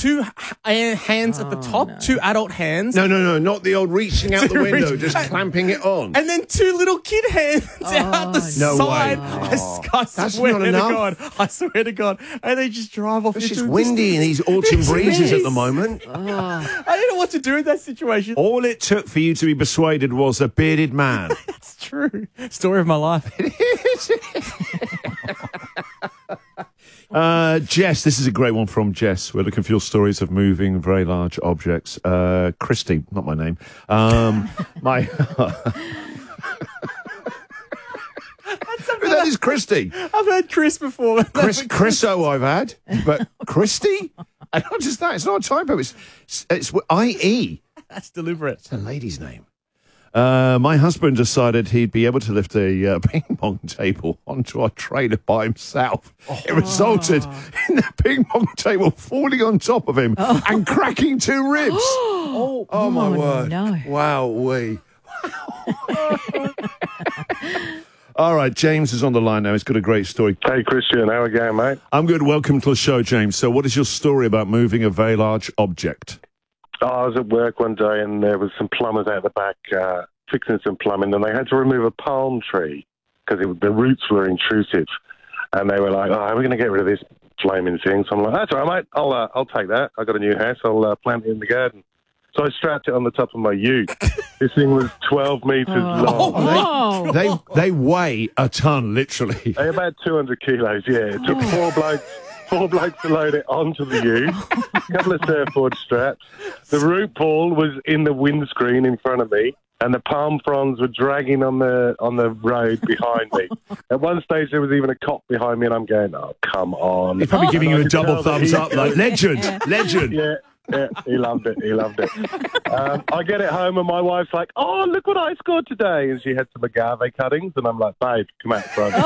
two hands at the top, two adult hands. No, not the old reaching out the window, just clamping it on. And then two little kid hands out the side. I swear to God. And they just drive off. It's just windy in these autumn breezes at the moment. I don't know what to do in that situation. All it took for you to be persuaded was a bearded man. That's true. Story of my life. Jess, this is a great one from Jess. We're looking for your stories of moving very large objects. Christy, not my name. That is Christy. I've heard Chris before. Chriso I've had, but Christy? I don't understand. It's not a typo. It's I-E. That's deliberate. It's a lady's name. My husband decided he'd be able to lift a ping pong table onto our trailer by himself. It resulted in the ping pong table falling on top of him and cracking 2 ribs. Oh my word. No. Wow. All right, James is on the line now. He's got a great story. Hey, Christian. How are you going, mate? I'm good. Welcome to the show, James. So what is your story about moving a very large object? I was at work one day and there was some plumbers out the back fixing some plumbing, and they had to remove a palm tree because the roots were intrusive. And they were like, we're going to get rid of this flaming thing. So I'm like, that's all right, mate. I'll take that. I got a new house. I'll plant it in the garden. So I strapped it on the top of my ute. This thing was 12 metres long. They weigh a ton, literally. They're about 200 kilos, yeah. It took four blokes to load it onto the ute, a couple of surfboard straps. The root ball was in the windscreen in front of me, and the palm fronds were dragging on the road behind me. At one stage, there was even a cop behind me, and I'm going, oh, come on. He's probably giving you a double thumbs up, like, legend. Yeah, he loved it. I get it home and my wife's like, oh, look what I scored today. And she had some agave cuttings and I'm like, babe, come out front.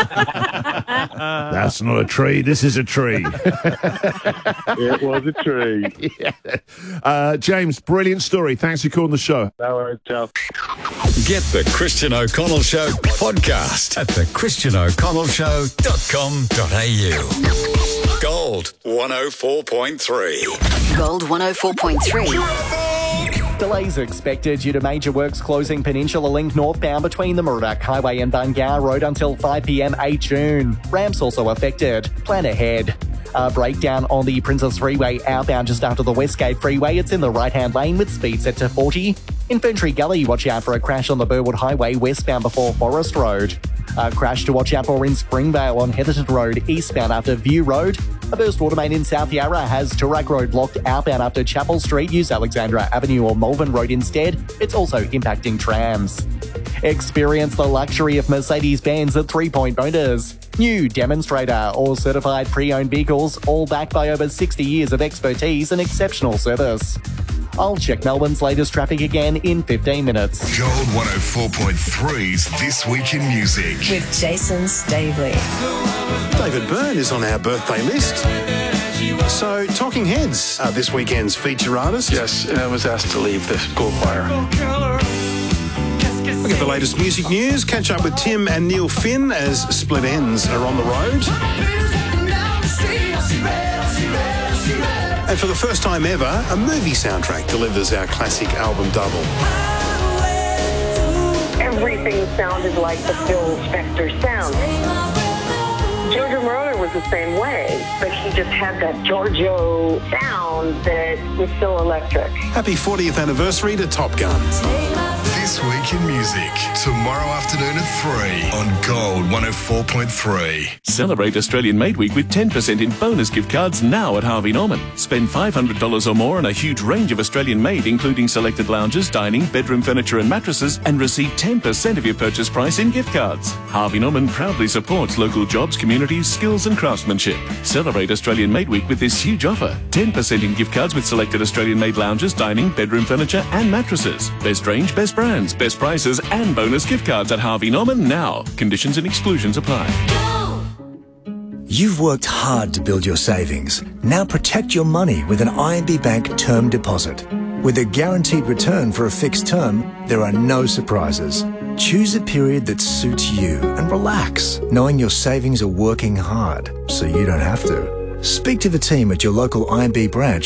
That's not a tree. This is a tree. It was a tree. Yeah. James, brilliant story. Thanks for calling the show. No worries, ciao. Get the Christian O'Connell Show podcast at thechristiano'connellshow.com.au. Gold 104.3. Gold 104.3. Delays expected due to major works closing Peninsula Link northbound between the Murdoch Highway and Bungar Road until 5 p.m. 8 June. Ramps also affected. Plan ahead. A breakdown on the Princess Freeway outbound just after the Westgate Freeway. It's in the right-hand lane with speed set to 40. Infantry Gully, watch out for a crash on the Burwood Highway westbound before Forest Road. A crash to watch out for in Springvale on Heatherton Road eastbound after View Road. A burst water main in South Yarra has Toorak Road blocked outbound after Chapel Street. Use Alexandra Avenue or Malvern Road instead. It's also impacting trams. Experience the luxury of Mercedes-Benz at 3-point bonus. New demonstrator or certified pre-owned vehicles, all backed by over 60 years of expertise and exceptional service. I'll check Melbourne's latest traffic again in 15 minutes. Gold 104.3's This Week in Music. With Jason Stavely. David Byrne is on our birthday list. So, Talking Heads are this weekend's feature artist. Yes, I was asked to leave the school choir. Look at the latest music news. Catch up with Tim and Neil Finn as Split Ends are on the road. And for the first time ever, a movie soundtrack delivers our classic album double. Everything sounded like the Phil Spector sound. Giorgio Moroder was the same way, but he just had that Giorgio sound that was so electric. Happy 40th anniversary to Top Gun. This Week in Music, tomorrow afternoon at 3 on Gold 104.3. Celebrate Australian Made Week with 10% in bonus gift cards now at Harvey Norman. Spend $500 or more on a huge range of Australian made, including selected lounges, dining, bedroom furniture and mattresses, and receive 10% of your purchase price in gift cards. Harvey Norman proudly supports local jobs, communities, skills and craftsmanship. Celebrate Australian Made Week with this huge offer. 10% in gift cards with selected Australian made lounges, dining, bedroom furniture and mattresses. Best range, best brands, best prices and bonus gift cards at Harvey Norman now. Conditions and exclusions apply. You've worked hard to build your savings. Now protect your money with an IMB Bank term deposit. With a guaranteed return for a fixed term, there are no surprises. Choose a period that suits you and relax, knowing your savings are working hard so you don't have to. Speak to the team at your local IMB branch